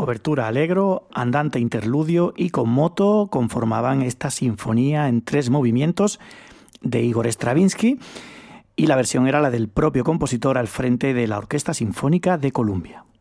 Obertura allegro, andante interludio y con moto conformaban esta sinfonía en 3 movimientos de Igor Stravinsky, y la versión era la del propio compositor al frente de la Orquesta Sinfónica de Columbia.